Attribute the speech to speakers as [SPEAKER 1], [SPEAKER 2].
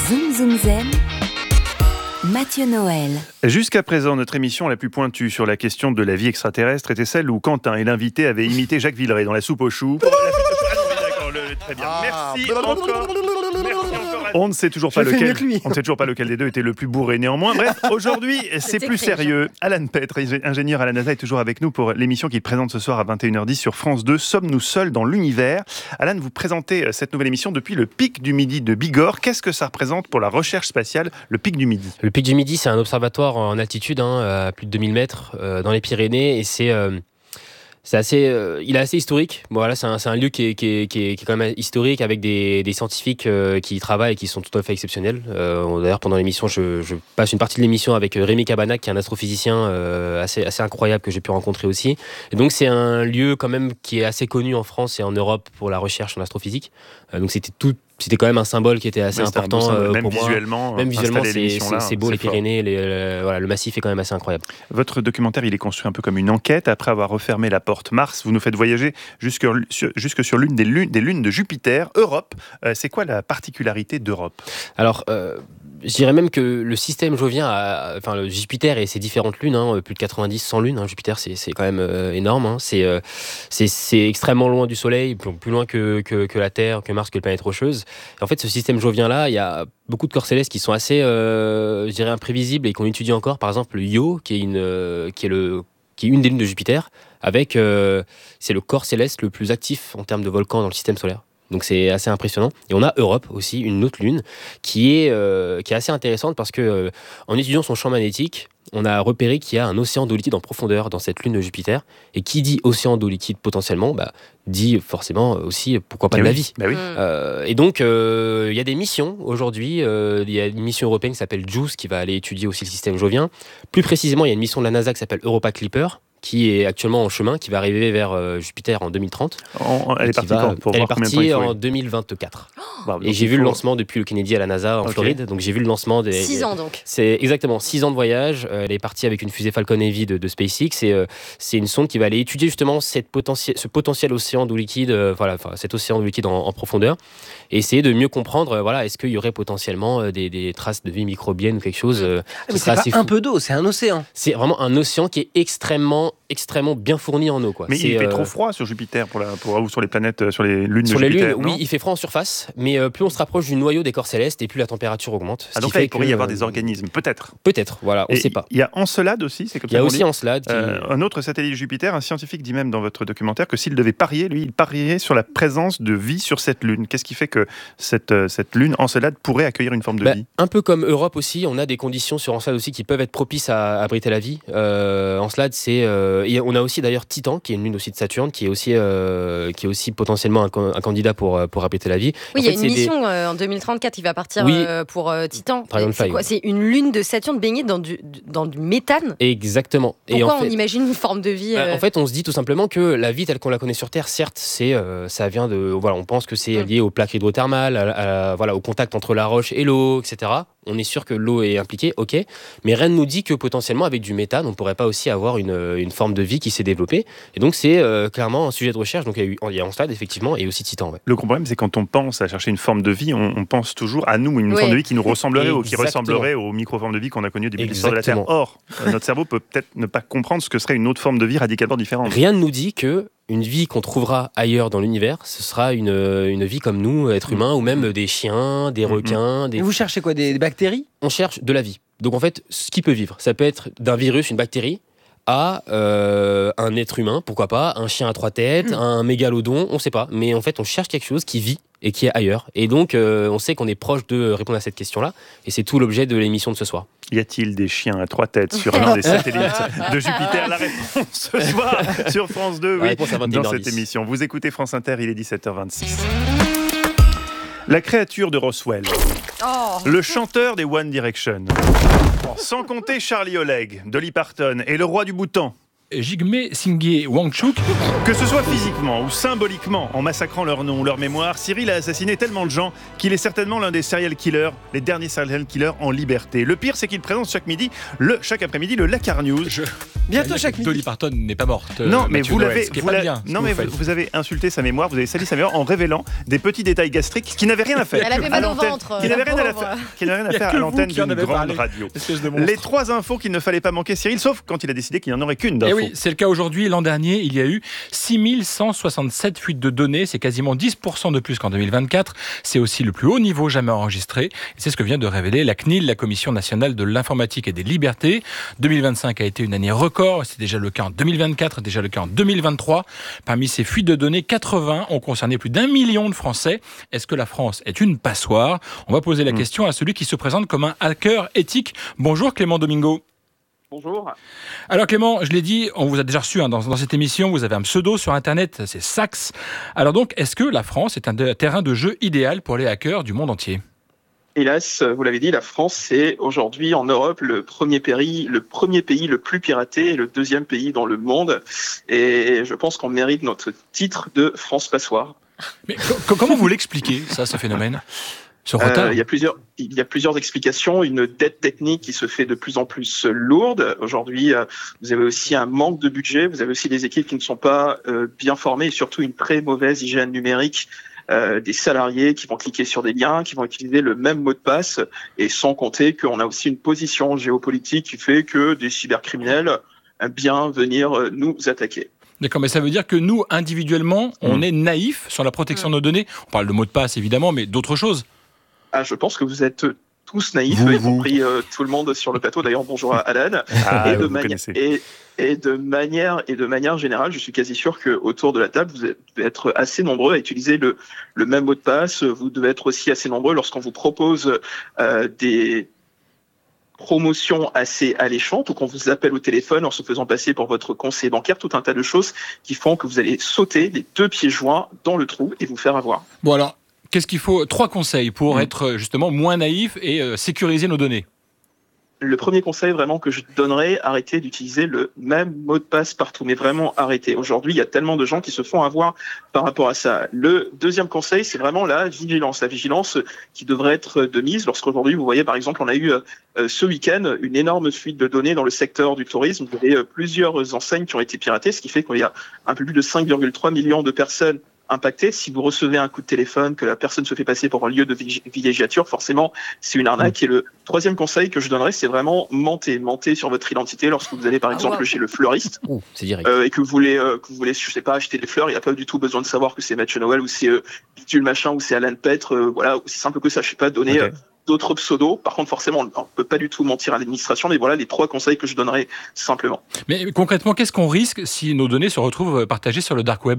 [SPEAKER 1] Zoom Zoom Zen, Mathieu Noël.
[SPEAKER 2] Jusqu'à présent, notre émission la plus pointue sur la question de la vie extraterrestre était celle où Quentin et l'invité avaient imité Jacques Villeray dans La soupe aux choux. Très bien. Merci encore. On ne sait toujours pas lequel des deux était le plus bourré néanmoins. Bref, aujourd'hui, c'est plus sérieux. Alan Petre, ingénieur à la NASA, est toujours avec nous pour l'émission qu'il présente ce soir à 21h10 sur France 2. Sommes-nous seuls dans l'univers ? Alan, vous présentez cette nouvelle émission depuis le Pic du Midi de Bigorre. Qu'est-ce que ça représente pour la recherche spatiale, le Pic du Midi ?
[SPEAKER 3] Le Pic du Midi, c'est un observatoire en altitude, à plus de 2000 mètres, dans les Pyrénées, et c'est assez, il est assez historique. Bon, voilà, c'est un lieu qui est quand même historique, avec des scientifiques qui y travaillent et qui sont tout à fait exceptionnels. D'ailleurs, pendant l'émission, je passe une partie de l'émission avec Rémi Cabanac, qui est un astrophysicien assez incroyable que j'ai pu rencontrer aussi. Et donc, c'est un lieu quand même qui est assez connu en France et en Europe pour la recherche en astrophysique. Donc, c'était quand même un symbole qui était assez important pour
[SPEAKER 2] visuellement,
[SPEAKER 3] moi. Même visuellement, c'est beau, les Pyrénées, le massif est quand même assez incroyable.
[SPEAKER 2] Votre documentaire, il est construit un peu comme une enquête. Après avoir refermé la porte Mars, vous nous faites voyager jusque sur l'une des lunes de Jupiter, Europe. C'est quoi la particularité d'Europe ? Alors,
[SPEAKER 3] je dirais même que le système jovien, le Jupiter et ses différentes lunes, plus de 90-100 lunes, Jupiter c'est quand même énorme, c'est extrêmement loin du Soleil, plus loin que la Terre, que Mars, que les planètes rocheuses. Et en fait, ce système jovien-là, il y a beaucoup de corps célestes qui sont assez, je dirais, imprévisibles et qu'on étudie encore. Par exemple, le Io, qui est une des lunes de Jupiter, c'est le corps céleste le plus actif en termes de volcans dans le système solaire. Donc c'est assez impressionnant. Et on a Europe aussi, une autre lune, qui est assez intéressante parce que en étudiant son champ magnétique, on a repéré qu'il y a un océan d'eau liquide en profondeur dans cette lune de Jupiter. Et qui dit océan d'eau liquide potentiellement, dit forcément aussi, pourquoi pas, de la vie. Et donc, il y a des missions aujourd'hui. Il y a une mission européenne qui s'appelle JUICE qui va aller étudier aussi le système jovien. Plus précisément, il y a une mission de la NASA qui s'appelle Europa Clipper, qui est actuellement en chemin, qui va arriver vers Jupiter en 2030. Elle est partie en 2024. Et j'ai vu le lancement depuis le Kennedy à la NASA en Floride. Donc j'ai vu le lancement des...
[SPEAKER 4] 6 ans donc.
[SPEAKER 3] C'est exactement 6 ans de voyage. Elle est partie avec une fusée Falcon Heavy de SpaceX. C'est une sonde qui va aller étudier justement ce potentiel océan d'eau liquide, cet océan d'eau liquide en profondeur. Et essayer de mieux comprendre, est-ce qu'il y aurait potentiellement des traces de vie microbienne ou quelque chose.
[SPEAKER 5] Mais c'est pas un peu d'eau, c'est un océan.
[SPEAKER 3] C'est vraiment un océan qui est extrêmement bien fourni en eau, quoi.
[SPEAKER 2] Mais il fait trop froid sur Jupiter ou sur les planètes, sur les lunes de Jupiter.
[SPEAKER 3] Sur les lunes, oui, il fait froid en surface, mais plus on se rapproche du noyau des corps célestes et plus la température augmente.
[SPEAKER 2] Donc là, il pourrait y avoir des organismes, peut-être.
[SPEAKER 3] Peut-être, voilà, on ne sait pas.
[SPEAKER 2] Il y a Encelade aussi, c'est comme ça.
[SPEAKER 3] Il y a aussi Encelade.
[SPEAKER 2] Un autre satellite de Jupiter, un scientifique dit même dans votre documentaire que s'il devait parier, lui, il parierait sur la présence de vie sur cette lune. Qu'est-ce qui fait que cette lune, Encelade, pourrait accueillir une forme de vie ?
[SPEAKER 3] Un peu comme Europe aussi, on a des conditions sur Encelade aussi qui peuvent être propices à abriter la vie. Encelade, et on a aussi d'ailleurs Titan, qui est une lune aussi de Saturne, qui est aussi potentiellement un candidat pour abriter la vie.
[SPEAKER 4] Oui, il y a une mission en 2034, il va partir pour Titan. C'est une lune de Saturne baignée dans du méthane.
[SPEAKER 3] Exactement.
[SPEAKER 4] Pourquoi on imagine une forme de vie
[SPEAKER 3] En fait, on se dit tout simplement que la vie telle qu'on la connaît sur Terre, certes, ça vient de... on pense que c'est lié aux plaques hydrothermales, au contact entre la roche et l'eau, etc. On est sûr que l'eau est impliquée, ok, mais rien ne nous dit que potentiellement avec du méthane, on ne pourrait pas aussi avoir une forme de vie qui s'est développée. Et donc c'est clairement un sujet de recherche. Donc il y a Encelade effectivement et aussi Titan. Ouais.
[SPEAKER 2] Le problème, c'est quand on pense à chercher une forme de vie, on pense toujours à nous, une forme de vie qui nous ressemblerait ou qui ressemblerait aux micro-formes de vie qu'on a connues au début de l'histoire de la Terre. Or, notre cerveau peut peut-être ne pas comprendre ce que serait une autre forme de vie radicalement différente.
[SPEAKER 3] Rien ne nous dit que une vie qu'on trouvera ailleurs dans l'univers, ce sera une vie comme nous, êtres humains, ou même des chiens, des requins.
[SPEAKER 5] Vous cherchez quoi, des bactéries ?
[SPEAKER 3] On cherche de la vie. Donc en fait, ce qui peut vivre, ça peut être d'un virus, une bactérie, à un être humain, pourquoi pas, un chien à 3 têtes, un mégalodon, on ne sait pas. Mais en fait, on cherche quelque chose qui vit et qui est ailleurs. Et donc, on sait qu'on est proche de répondre à cette question-là. Et c'est tout l'objet de l'émission de ce soir.
[SPEAKER 2] Y a-t-il des chiens à 3 têtes sur l'un des satellites de Jupiter ? La réponse ce soir sur France 2, dans cette émission. Vous écoutez France Inter, il est 17h26. La créature de Roswell. Le chanteur des One Direction. Sans compter Charlie Oleg, Dolly Parton et le roi du Bhoutan.
[SPEAKER 6] Jigme Singye Wangchuk.
[SPEAKER 2] Que ce soit physiquement ou symboliquement, en massacrant leur nom ou leur mémoire, Cyril a assassiné tellement de gens qu'il est certainement l'un des serial killers, les derniers serial killers en liberté. Le pire, c'est qu'il présente chaque après-midi le Lakar News.
[SPEAKER 5] Bientôt chaque midi.
[SPEAKER 6] Dolly Parton n'est pas morte.
[SPEAKER 2] Non, mais
[SPEAKER 6] vous
[SPEAKER 2] avez insulté sa mémoire, vous avez sali sa mémoire en révélant des petits détails gastriques qui n'avaient rien à faire.
[SPEAKER 4] Elle avait mal au ventre.
[SPEAKER 2] Qui n'avaient rien à faire à l'antenne d'une grande radio. Les 3 infos qu'il ne fallait pas manquer, Cyril, sauf quand il a décidé qu'il n'y en aurait qu'une d'infos.
[SPEAKER 6] Oui, c'est le cas aujourd'hui. L'an dernier, il y a eu 6167 fuites de données. C'est quasiment 10% de plus qu'en 2024. C'est aussi le plus haut niveau jamais enregistré. Et c'est ce que vient de révéler la CNIL, la Commission nationale de l'informatique et des libertés. 2025 a été une année record. C'est déjà le cas en 2024, déjà le cas en 2023. Parmi ces fuites de données, 80 ont concerné plus d'1 million de Français. Est-ce que la France est une passoire ? On va poser la question à celui qui se présente comme un hacker éthique. Bonjour Clément Domingo.
[SPEAKER 7] Bonjour.
[SPEAKER 6] Alors Clément, je l'ai dit, on vous a déjà reçu dans cette émission, vous avez un pseudo sur Internet, c'est Sax. Alors donc, est-ce que la France est un terrain de jeu idéal pour les hackers du monde entier ?
[SPEAKER 7] Hélas, vous l'avez dit, la France, c'est aujourd'hui en Europe le premier pays le plus piraté et le deuxième pays dans le monde. Et je pense qu'on mérite notre titre de France passoire.
[SPEAKER 6] Mais comment vous l'expliquez, ça, ce phénomène ?
[SPEAKER 7] Il y a plusieurs explications. Une dette technique qui se fait de plus en plus lourde. Aujourd'hui, vous avez aussi un manque de budget. Vous avez aussi des équipes qui ne sont pas bien formées et surtout une très mauvaise hygiène numérique. Des salariés qui vont cliquer sur des liens, qui vont utiliser le même mot de passe, et sans compter qu'on a aussi une position géopolitique qui fait que des cybercriminels aiment bien venir nous attaquer.
[SPEAKER 6] D'accord, mais ça veut dire que nous, individuellement, on est naïfs sur la protection de nos données. On parle de mots de passe, évidemment, mais d'autres choses.
[SPEAKER 7] Je pense que vous êtes tous naïfs, y compris tout le monde sur le plateau. D'ailleurs, bonjour à Alan. Et de manière générale, je suis quasi sûr qu'autour de la table, vous devez être assez nombreux à utiliser le même mot de passe. Vous devez être aussi assez nombreux lorsqu'on vous propose des promotions assez alléchantes ou qu'on vous appelle au téléphone en se faisant passer pour votre conseiller bancaire, tout un tas de choses qui font que vous allez sauter les 2 pieds joints dans le trou et vous faire avoir.
[SPEAKER 6] Bon alors, qu'est-ce qu'il faut ? 3 conseils pour être justement moins naïf et sécuriser nos données.
[SPEAKER 7] Le premier conseil vraiment que je donnerais, arrêtez d'utiliser le même mot de passe partout, mais vraiment arrêtez. Aujourd'hui, il y a tellement de gens qui se font avoir par rapport à ça. Le deuxième conseil, c'est vraiment la vigilance. La vigilance qui devrait être de mise lorsqu'aujourd'hui, vous voyez par exemple, on a eu ce week-end une énorme fuite de données dans le secteur du tourisme. Vous avez plusieurs enseignes qui ont été piratées, ce qui fait qu'il y a un peu plus de 5,3 millions de personnes impacté. Si vous recevez un coup de téléphone, que la personne se fait passer pour un lieu de villégiature, forcément, c'est une arnaque. Et le troisième conseil que je donnerais, c'est vraiment mentez sur votre identité lorsque vous allez, par exemple, chez le fleuriste.
[SPEAKER 3] C'est direct.
[SPEAKER 7] Et que vous voulez, je sais pas, acheter des fleurs. Il n'y a pas du tout besoin de savoir que c'est Mathieu Noël ou c'est Bidule machin ou c'est Alan Petre. Voilà, aussi simple que ça. Je sais pas, donner d'autres pseudos. Par contre, forcément, on ne peut pas du tout mentir à l'administration. Mais voilà les 3 conseils que je donnerais simplement.
[SPEAKER 6] Mais concrètement, qu'est-ce qu'on risque si nos données se retrouvent partagées sur le dark web ?